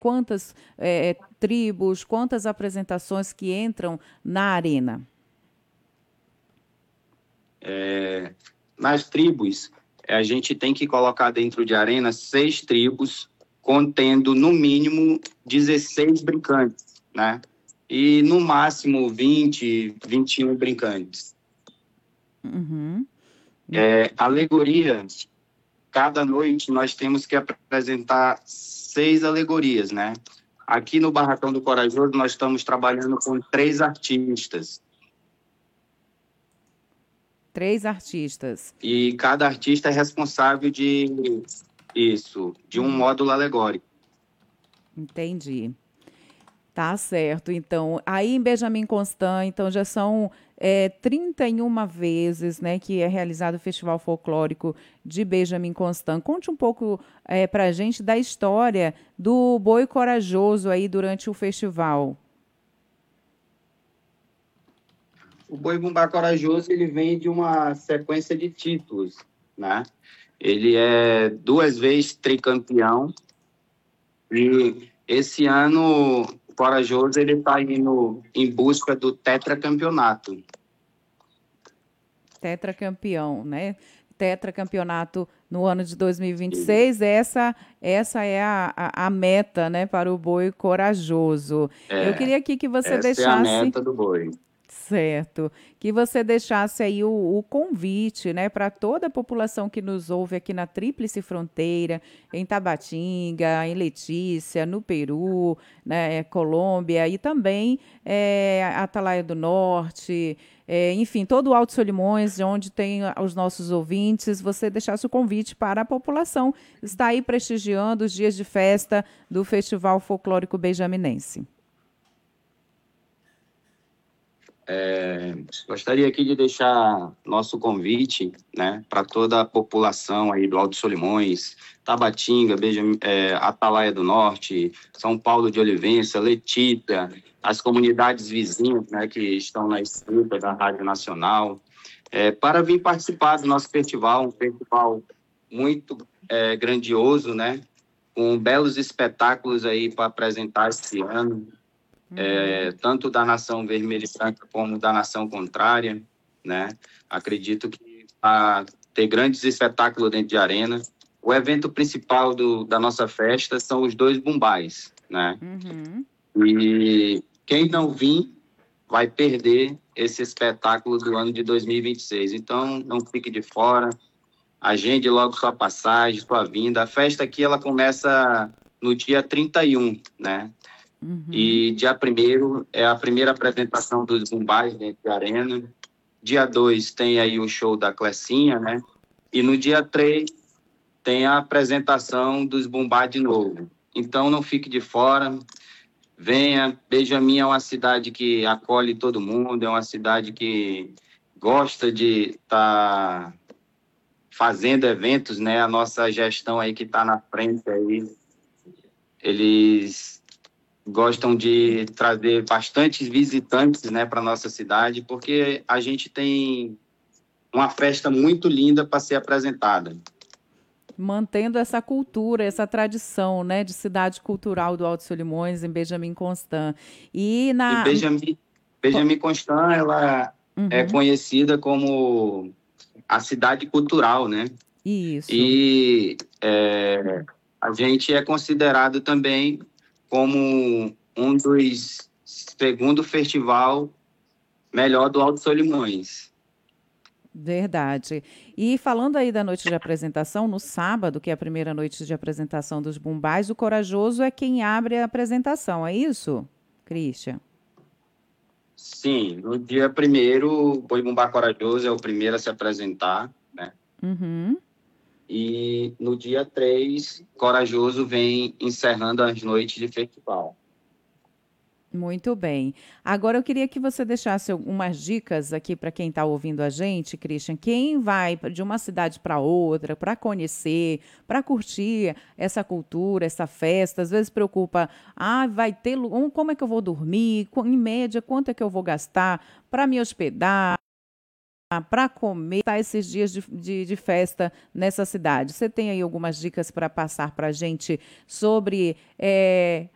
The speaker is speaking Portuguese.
quantas tribos, quantas apresentações que entram na arena? Nas tribos, a gente tem que colocar dentro de arena 6 tribos, contendo no mínimo 16 brincantes, né? E no máximo 20, 21 brincantes. Uhum. Alegoria, cada noite nós temos que apresentar 6 alegorias, né? Aqui no Barracão do Corajoso nós estamos trabalhando com 3 artistas. 3 artistas. E cada artista é responsável de um módulo alegórico. Entendi. Tá certo, então. Aí em Benjamin Constant, então já são 31 vezes, né, que é realizado o Festival Folclórico de Benjamin Constant. Conte um pouco para a gente da história do Boi Corajoso aí durante o festival. O Boi Bumbá Corajoso, ele vem de uma sequência de títulos, né? Ele é 2 vezes tricampeão e esse ano o Corajoso ele está indo em busca do tetracampeonato. Tetracampeão, né? Tetracampeonato no ano de 2026, essa é a meta, né, para o Boi Corajoso. Eu queria aqui que você Essa é a deixasse. meta do boi. Certo. Que você deixasse aí o convite, né, para toda a população que nos ouve aqui na Tríplice Fronteira, em Tabatinga, em Letícia, no Peru, né, Colômbia e também Atalaia do Norte, enfim, todo o Alto Solimões, onde tem os nossos ouvintes, você deixasse o convite para a população estar aí prestigiando os dias de festa do Festival Folclórico Benjaminense. Gostaria aqui de deixar nosso convite, né, para toda a população aí do Alto Solimões, Tabatinga, Atalaia do Norte, São Paulo de Olivença, Letícia, as comunidades vizinhas, né, que estão na escuta da Rádio Nacional, para vir participar do nosso festival, um festival muito grandioso, né, com belos espetáculos aí para apresentar esse ano. Tanto da nação vermelha e branca como da nação contrária, né? Acredito que vai ter grandes espetáculos dentro de arena. O evento principal da nossa festa são os 2 bumbais, né? E quem não vir vai perder esse espetáculo do ano de 2026. Então, não fique de fora, agende logo sua passagem, sua vinda. A festa aqui ela começa no dia 31, né? E dia 1º é a primeira apresentação dos bumbais dentro da arena. Dia 2 tem aí o show da Clecinha, né? E no dia 3 tem a apresentação dos bumbás de novo. Então não fique de fora, venha. Benjamin é uma cidade que acolhe todo mundo, é uma cidade que gosta de estar fazendo eventos, né? A nossa gestão aí que está na frente aí, eles gostam de trazer bastantes visitantes, né, para nossa cidade, porque a gente tem uma festa muito linda para ser apresentada. Mantendo essa cultura, essa tradição, né, de cidade cultural do Alto Solimões, em Benjamin Constant. E Benjamin Constant, ela é conhecida como a cidade cultural, né? Isso. E a gente é considerado também como um dos segundo festival melhor do Alto Solimões. Verdade. E falando aí da noite de apresentação, no sábado, que é a primeira noite de apresentação dos bumbais, o Corajoso é quem abre a apresentação, é isso, Christian? Sim, no dia 1º, o Boi Bumbá Corajoso é o primeiro a se apresentar, né? E no dia 3, Corajoso vem encerrando as noites de festival. Muito bem. Agora eu queria que você deixasse algumas dicas aqui para quem está ouvindo a gente, Christian. Quem vai de uma cidade para outra para conhecer, para curtir essa cultura, essa festa, às vezes preocupa, vai ter, como é que eu vou dormir? Em média, quanto é que eu vou gastar para me hospedar? Para comer, tá, esses dias de festa nessa cidade. Você tem aí algumas dicas para passar para a gente sobre